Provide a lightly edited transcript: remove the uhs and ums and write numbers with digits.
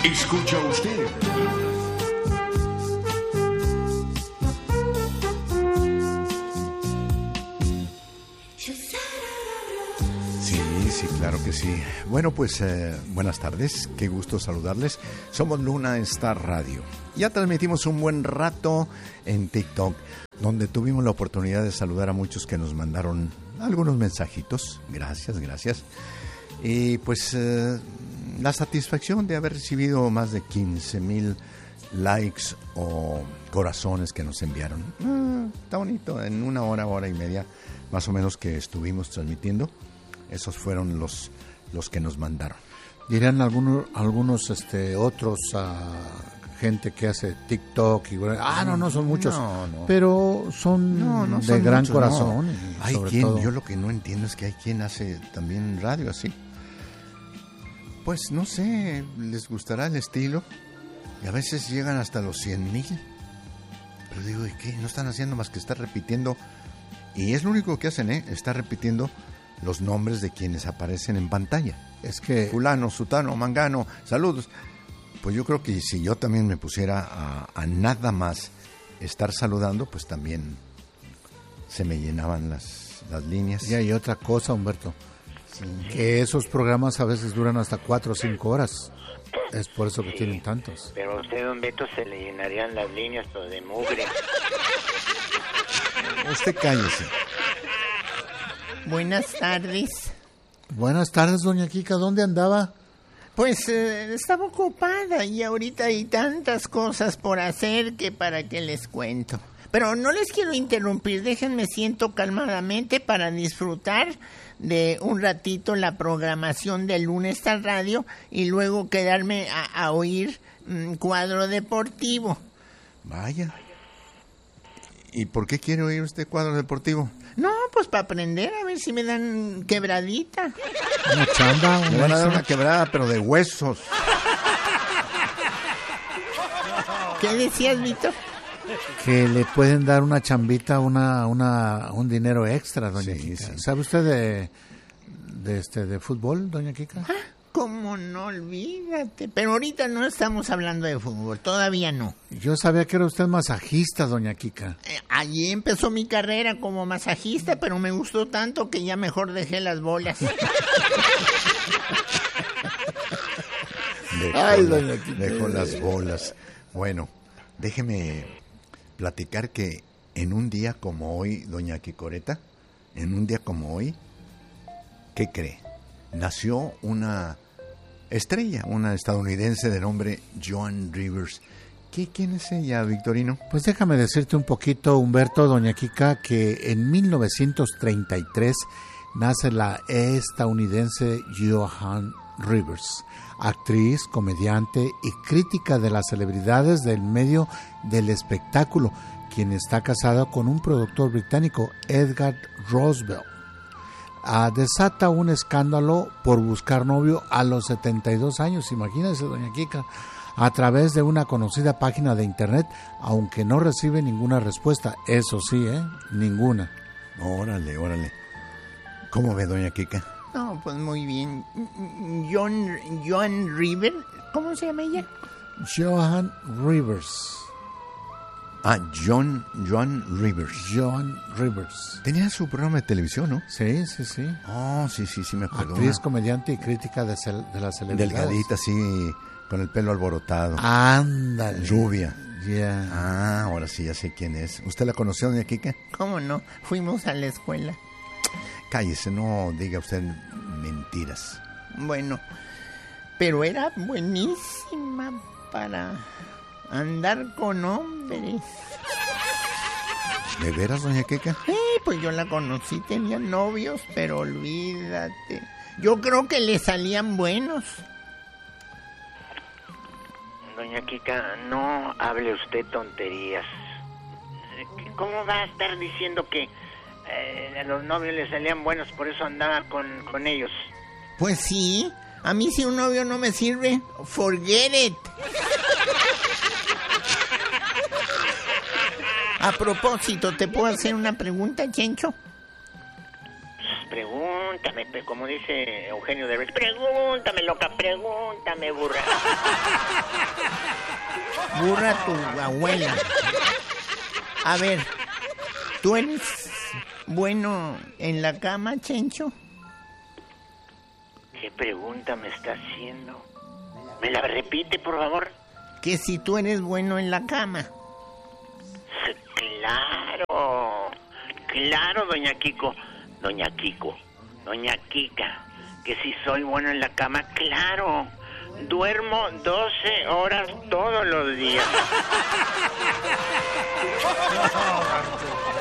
Escucha usted. Sí, claro que sí. Bueno, pues buenas tardes, qué gusto saludarles. Somos Luna Star Radio. Ya transmitimos un buen rato en TikTok, donde tuvimos la oportunidad de saludar a muchos que nos mandaron algunos mensajitos. Gracias. Y pues la satisfacción de haber recibido más de 15,000 likes o corazones que nos enviaron. Está bonito, en una hora y media más o menos que estuvimos transmitiendo. Esos fueron los que nos mandaron. Dirán algunos otros gente que hace TikTok y no son muchos, no. Pero son de son gran muchos, corazón. No. Hay quien, todo. Yo lo que no entiendo es que hay quien hace también radio así. Pues no sé, les gustará el estilo y a veces llegan hasta los 100,000. Pero digo, ¿y qué? No están haciendo más que estar repitiendo, y es lo único que hacen, estar repitiendo los nombres de quienes aparecen en pantalla. Es que fulano, sutano, mangano, saludos. Pues yo creo que si yo también me pusiera a nada más estar saludando, pues también se me llenaban las líneas. Y hay otra cosa, Humberto, sí, que esos programas a veces duran hasta 4 o 5 horas. Es por eso que tienen tantos. Pero a usted, don Beto, se le llenarían las líneas, pero de mugre. Usted cállese. Buenas tardes. Buenas tardes, doña Kika. ¿Dónde andaba? Pues estaba ocupada y ahorita hay tantas cosas por hacer que para qué les cuento. Pero no les quiero interrumpir, déjenme siento calmadamente para disfrutar de un ratito la programación de Luna Star Radio y luego quedarme a oír cuadro deportivo. Vaya. ¿Y por qué quiere oír usted cuadro deportivo? No, pues para aprender, a ver si me dan quebradita. Una chamba. Me van a dar una quebrada, pero de huesos. ¿Qué decías, Víctor? Que le pueden dar una chambita, un dinero extra, doña Kika. Sí. ¿Sabe usted de fútbol, doña Kika? ¿Cómo no? Olvídate. Pero ahorita no estamos hablando de fútbol, todavía no. Yo sabía que era usted masajista, doña Kika. Allí empezó mi carrera como masajista, pero me gustó tanto que ya mejor dejé las bolas. Dejó las bolas. Bueno, déjeme platicar que en un día como hoy, doña Quicoreta, en un día como hoy, ¿qué cree? Nació una estrella, una estadounidense de nombre Joan Rivers. ¿Quién es ella, Victorino? Pues déjame decirte un poquito, Humberto, doña Kika, que en 1933 nace la estadounidense Joan Rivers, actriz, comediante y crítica de las celebridades del medio del espectáculo, quien está casada con un productor británico, Edgar Roosevelt. Desata un escándalo por buscar novio a los 72 años, imagínense, doña Kika, a través de una conocida página de internet, aunque no recibe ninguna respuesta, eso sí, ninguna. Órale. ¿Cómo ve, doña Kika? No, pues muy bien. Joan Rivers, ¿cómo se llama ella? Joan Rivers. Joan Rivers. Joan Rivers. Tenía su programa de televisión, ¿no? Sí. Oh, sí, me acuerdo. Actriz, comediante y crítica de las celebridades. Delgadita, sí, con el pelo alborotado. Ándale. Rubia. Yeah. Ahora sí, ya sé quién es. ¿Usted la conoció, doña Kika? ¿Cómo no? Fuimos a la escuela. Cállese, no diga usted mentiras. Bueno, pero era buenísima para andar con hombres. ¿De veras, doña Kika? Pues yo la conocí, tenía novios, pero olvídate. Yo creo que le salían buenos. Doña Kika, no hable usted tonterías. ¿Cómo va a estar diciendo que a los novios les salían buenos, por eso andaba con ellos? Pues sí, a mí si un novio no me sirve, forget it. A propósito, ¿te puedo hacer una pregunta, Chencho? pregúntame, como dice Eugenio Derbez, pregúntame, loca, pregúntame, burra. Burra tu abuela. A ver, ¿tú eres bueno en la cama, Chencho? ¿Qué pregunta me está haciendo? ¿Me la repite, por favor? Que si tú eres bueno en la cama. Claro, doña Kika, que si soy bueno en la cama, claro. Duermo 12 horas todos los días.